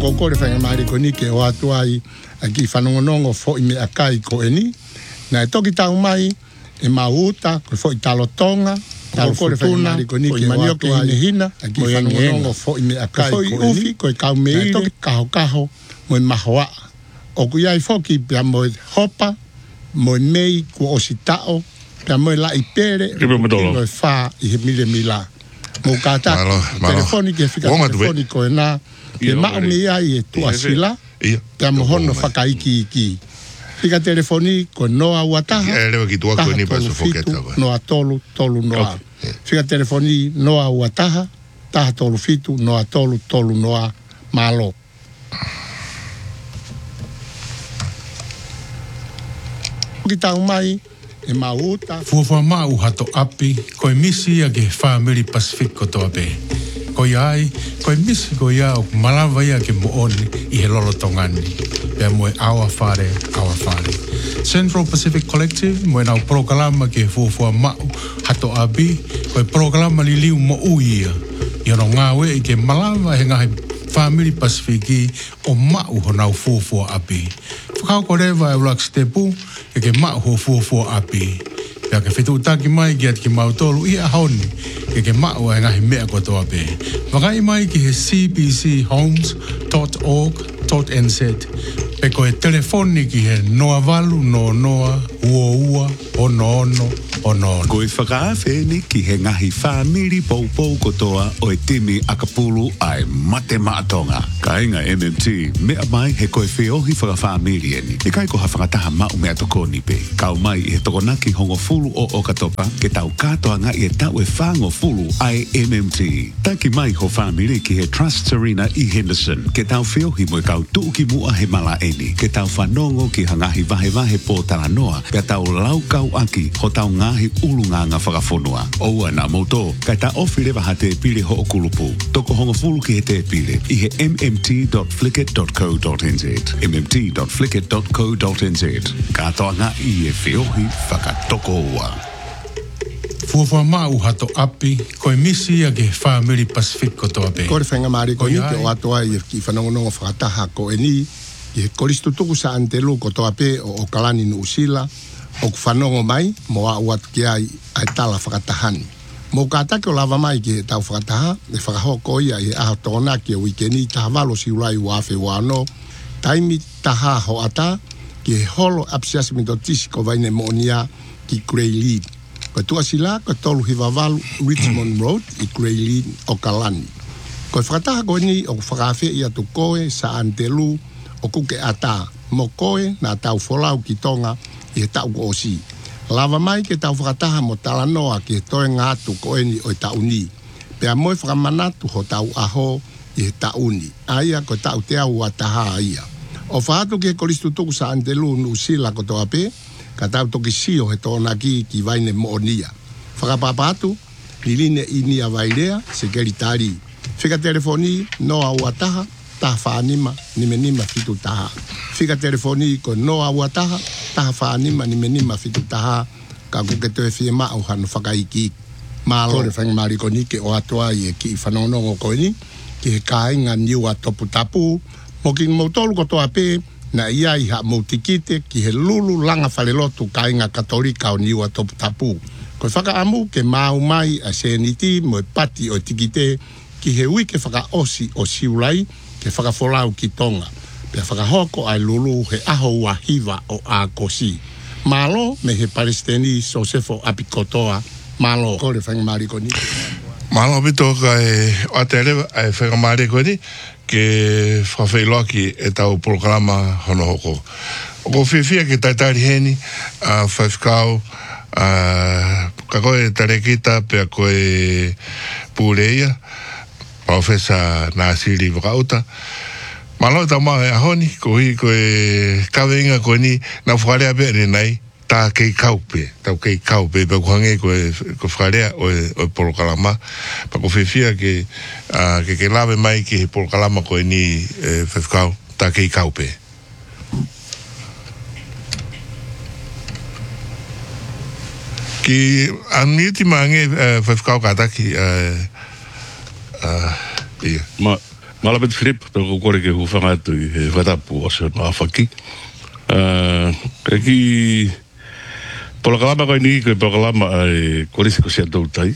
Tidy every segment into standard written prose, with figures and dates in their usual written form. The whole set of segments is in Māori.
koko le whainga maari ko ni ke o atu ai a ki whanongonongo fo i me akai ko eni. Na e toki tau mai e mauta ko fo i talotonga. Ko le whainga maari ko ni ke o atu ai hina a ki whanongonongo fo i me akai ko eni. Ko i ufi ko i kau meire. Na e toki kaho kaho mo i mahoa. O ku iai foki pia mo i hopa mo i mei ko o sitao pia mo i la i pere Kipe mo tolo. Kilo e wha i he mile mila. Mo kata telefoni ke fika telefoni ko e nā e mao me ai e tua sila pia mo hono whakaiki iki. Fika telefoni ko noa uataha taha tolu fitu noa tolu noa. Fika telefoni noa uataha taha tolu fitu noa tolu noa malo. Ki tau mai e mauta. Fuafa mau hato api, koe misi a ke whamiri Pasifiko toa pe. Koe ai, koe misi koe ia o malawa ia ke mooni i he lolo tongani. Pea moe awa whare. Central Pacific Collective, moe nau prokalama ke fuafa mau hato api, koe prokalama li liu mo uia. Iono ngawe i ke malawa he ngahi whamiri Pasifiki o mau ho nau fuafa api. Whakau ko rewa e ulak stepu, e ke mau ho fuafua api. Pea ke whetu utaki mai ki at ki mautolu i a honi, ke mau e ngahi mea kotoa pe. Wakai mai ki he cbchomes.org.nz, pe ko he telefoni ki he noa walu, noa, ua, ono. Ko e whakaawheni ki he ngahi whamiri pou kotoa o e timi akapulu ai mate maatonga. Ka inga MMT, mea mai he koe whiohi whakawhamiri eni. E kai ko ha whakataha mau mea toko ni pe. Kau mai i he tokonaki hongo fulu o katopa, ke tau katoa nga i e tau e whango fulu ai MMT. Taki mai ho whamiri ki he Trust Serena i Henderson, ke tau whiohi mo i kau tuuki mua he mala eni, ke tau whanongo ki hangahi vahe po talanoa, ke tau laukau aki, ho tau ngahi ulunganga whakafonua. Oua na moto, kai ta ofi lewa ha te pile ho o kulupu. Toko hongo fulu ki he te pile, i he mmt.flickit.co.nz. mmt.flickit.co.nz. Katoa nga i e whiohi whakatoko ua. Fuafa mau hato api, koe misi a ke whamiri Pasifiko toa pe. Kore whainga maari ko ni ke o atoa i ki whanongonongo whakataha ko e ni, i he koristu tuku sa antelu ko toa pe o kalani nu usila, o ku whanongo mai, mo a uatu ki ai tala whakatahani. Mo ka take o lava mai ki tau whakataha, e whakahoko ia i aha tōna ki o wikeni taha walo si ulai wafe wano, taimi taha ho ata, ki he holo apsiasi mito tisi ko vaine moonia ki Grey Lead. Ko tua sila, ko tolu hiwa walu Richmond Road i Grey Lead o Kalani. Ko whakataha ko ni o whakawhi ia tu koe sa antelu o kuke ata, mo koe na tau wholau ki tonga i he tau ko osi. Lava mai ke tau whakataha mo talanoa ki he toe ngātu ko eni o i tau ni. Pea moe whakamanatu ho tau aho i he tau ni. Aia ko tau te au a taha ia. O whahatu ki he koristu tuku sa antelu nu sila ko toa pe, ka tau toki sio he tōna ki vaine moonia. Whakapapatu, liline inia vairea, se keri tari. Whika telefoni, noa ua taha, taha whaanima, nima fitu taha. Whika telefoni ko noa ua taha, taha whaanima, nima fitu taha, ka kuke toe whie mao hanu whakaiki. Malo. Kore whainga maari ko ni ke o atoa i e ki whanongongo ko ni, ki he kāinga niua topu tapu, mo ki mautolu ko toa pe, na ia i ha mautikite ki he lulu langa whalelotu kāinga katolika o niua topu tapu. Ko whakaamu ke mau mai a seniti mo pati o tikite ki he wike whakaosi o siulai ke whakafolau ki tonga. Pea whakahoko ai lulu he aho wahiva o a kosi. Malo me he Palestini Sosefo Apikotoa. Malo. Kore whaingamari ko ni. Malo bito ka e o te rewa e whaingamari ko ni ke whawhailoaki e tau programa hono hoko. O ko whiwhia ke taitari heni whawhikau ka koe tarekita pea koe pūreia Profesa Nasiri Wakauta. Malo tau mahe ahoni, ko hi koe kaweinga koe ni na whakarea pia nei tā kei kaupe, tau kei kaupe, pa kuhange koe whakarea o polokalama, pa ko whiwhia ke lawe mai ki he polokalama koe ni whawhikau, tā kei kaupe. Ki aniti mange whawhikau kātaki, ia. Malapit Philip, pero kore ke hufanga tu e whatapu o se no afaki. Ki polakalama koe ni, koe polakalama ai korisi ko sia tautai.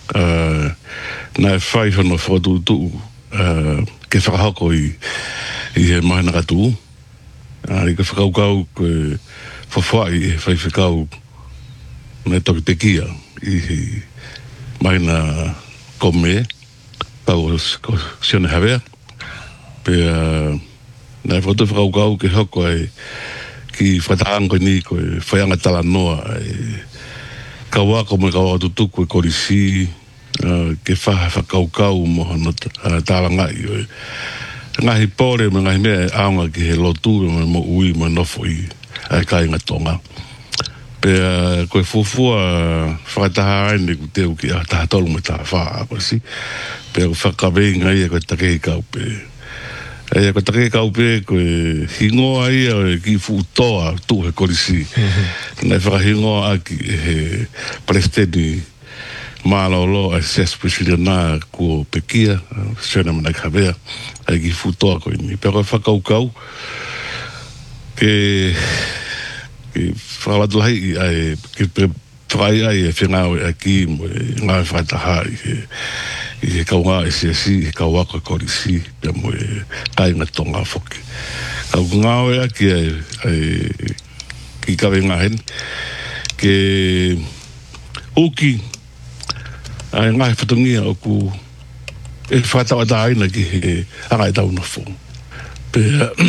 Na whai whano whatu tu ke whakahako i he mahina katu. I ke whakaukau koe whawhai e whai whakau na toki te kia i he mahina kome kau sione hawea. Pea na whatu whakaukau ke hoko ai ki whataanga ni koe whaianga tala noa kawako me kawa tutuku e korisi ke whakaukau mohana tala ngai ngahi pore me ngahi mea aonga ki he lotu me mo ui me nofo i ai kai ngatonga pea koe fufua whakataha aine ku teo ki a tahatolu me taha wha korisi pea whakawei ngai e koe takei kau pe e ko take ka upe ko hingo ai ki futoa tu he korisi na fa hingo aki he prestedi malolo access presidena ko pekia sena mana kabea ai ki futoa ko ni pero fa kau ke fala dlai ai ki trai ai fina aki nga fa ta i kaunga e si kauaka korisi pe mo kai na tonga foki kau ngao e ki ki kawe ngahen ke uki ai ngai fatungia oku e fata wata aina ki he angai tau na fo pe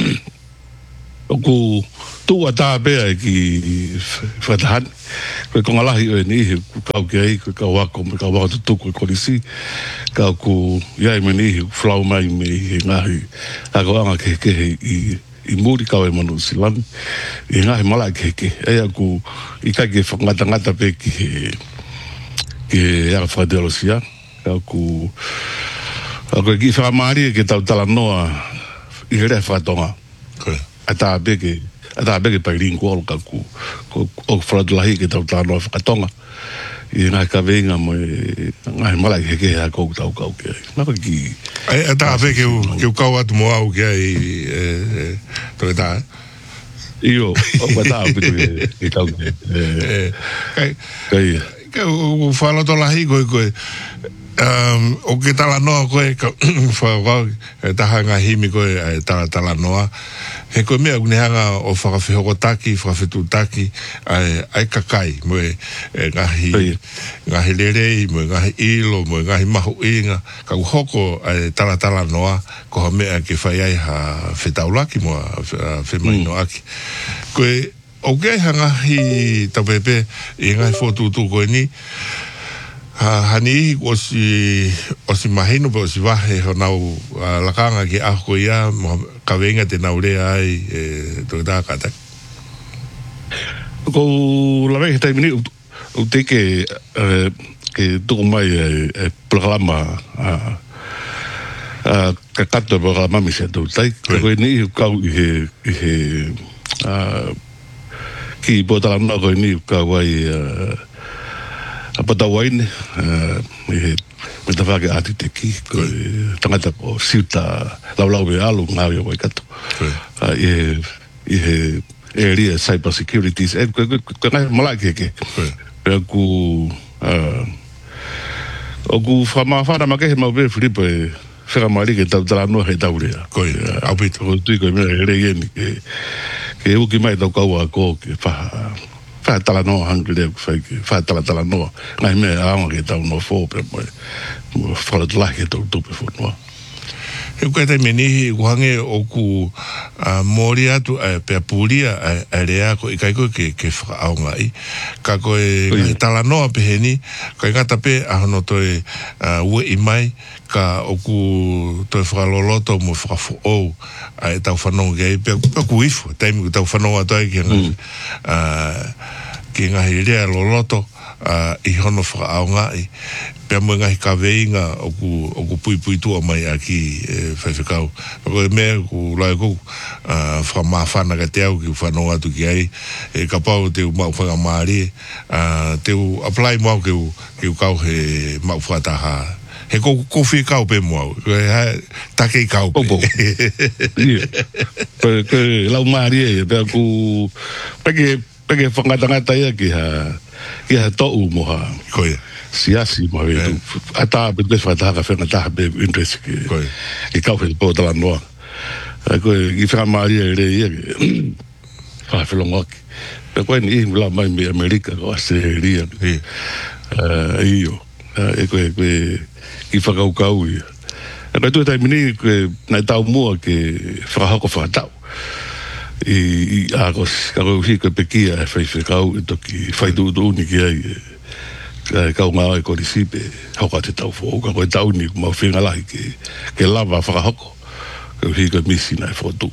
oku tu ata pe ki fatahan ko ngalahi e ni kau ke ko kawako tu ko korisi ka ku ia me ni flau mai me ngahi ako anga ke i muri ka e manu silan i ngahi mala ke e aku i ka ke ngata pe ki ya fadelosia ka ku ako ki fa mari ke tau tala noa i re fa tonga ata be ke pairing ko ka ku o fladlahi ke tau tala noa tonga i nga ka venga mo nga mala ke ha ko tau ka ke na ki ai ata ve ke u ka wat mo au ke to ta io o bata o ke tau ke u fala to lahi ko o ke tala noa ko fa ta hanga himi ko tala noa he ko mea unehanga o whakawhihokotaki, whakawhetutaki, ai kakai, mo ngahi lerei, mo ngahi ilo, mo ngahi mahu inga, ka uhoko tala noa, ko ha mea ke whai ai ha whetaulaki mo whemai no aki. Koe, o kei hangahi tapepe, i ngai whotutu koe ni, hani o si mahino po si wahe ho nau lakanga ki ako ia ka venga te nau rea ai to da kata ko la vez tai mini o te ke tu mai programa ka kato programa mi se tu tai ko ni ka he ki botala no ko ni ka wai apa tawain me ta vaga ati te ki tangata o siuta lau e alu ngawe o kato area cyber securities ko mala ke ku ku fama ma ke ma be Filipe fera mali ke tala no he taurea ko apito tu ko me re ke u ki mai tau kaua ko ke fa tala no hangre fa tala no ngai me anga ke tau no fo pe mo fala de la ke tau pe fo no e ko te meni wange o ku moria tu pe pulia area ko kai ko ke fa anga I ka ko tala no pe heni ka ngata pe a no to we I mai ka o ku to fa loloto mo fa fo o ai tau fa no ge pe ku ifo taimi tau fa no ata ke ki ngahi rea loloto I hono whaaonga I pia mo ngahi ka veinga o ku pui tua mai aki whaiwhikau ko mea ku lai kou whamawhana ka te au ki whanonga tu ki ai ka pau te u mau whangamari te u apply mau ki u kau he mau whataha he kofi kau pe mo take kau pe ke lau mari pe ku pege whangatangata ia ki ha to'u mo ha koe siasi mo he ata pe whataka whangataha pe interest ki kau he po tala noa koe i whakamari e re ia whawhelongoki pe koe ni ihi la mai me Amerika ko Australia iyo e koe i whakaukau ia koe tu e taimini koe nai tau mua ke whakahoko whakatau i agos ka koe koe pekia e whaifekau e toki whaiduuduni ki ai kau ngā e korisipe hoka te tau fōu ka koe tauni mau whengalahi ke lava whakahoko koe koe misi nai whotu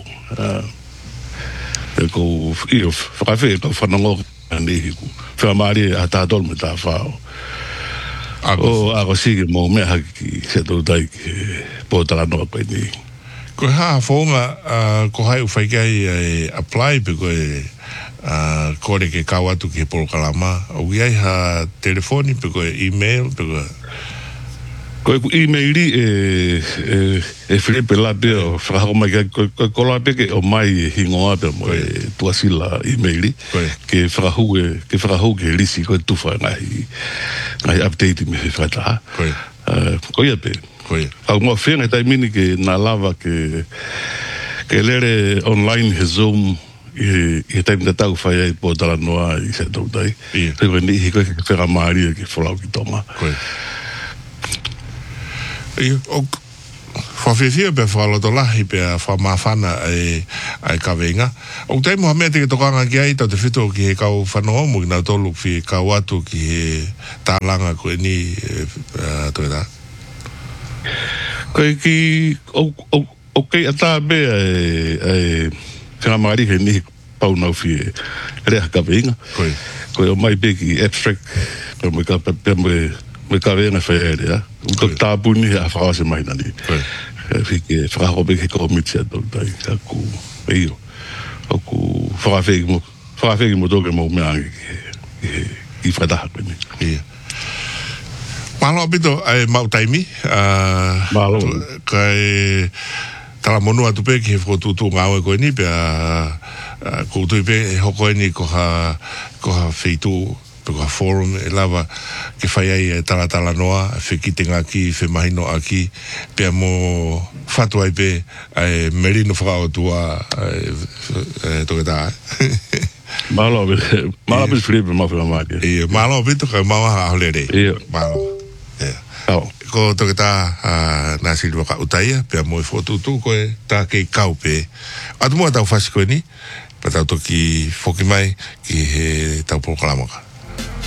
ko iyo whakawhe kau whanongo anihi ku whakamari a tātol me tā whao o agos sige mo mea haki se tau tai ke pōtara noa koe ni ko ha whaunga ko hai uwhaikai apply pe koe kore ke kawatu ki polokalama o iai ha telefoni pe koe email pe koe koe ku emaili e Filipe lape o whakahako mai koe lape ke o mai hingoa pe mo e tuasila emaili ke whakahu ke lisi koe tuwha ngai update me whakataha koe ape au mo whenga taimini ke nā lava ke lere online he Zoom i taimina tau whai ai po tala noa i se tau tai koe ni hi koe ke whakamari ke whalau ki tonga o whawhiwhia pe whaloto lahi pe whamawhana ai kawenga. O te mua mea te tokanga ki ai tau te whito ki he kau whanoa mo ki nau tolu ki kau atu ki he tālanga koe ni toi tā. Koe ki o kei ata mea e whangamari he ni pau nau whi rea kawenga. Koe o mai pe ki abstract pe me kawenga whai area. Uto tāpuni a whakawase mai nani. Whike whakahope ke komiti ato tai. Aku eio. Aku whakawhegi mo toke mo mea ki whakataha koe ni. Malo apito ai mau taimi. Malo. Kai tala monu atu pe ki he whotutu ngāwe koe ni pe koutu pe hoko ni ko ha wheitu ko forum e lava ke whai ai tala noa whekite ngaki, whemahino aki pia mo whatu ai pe ai merino whakaotua toke tā Malo apito Filipe mau whamamari Malo apito kai mawaha aholere Malo ko toke tā nā siri waka utaia pia mo e whotutu koe tā kei kau pe atu mua tau whasi koe ni pa tau toki whoki mai ki he tau polokalamaka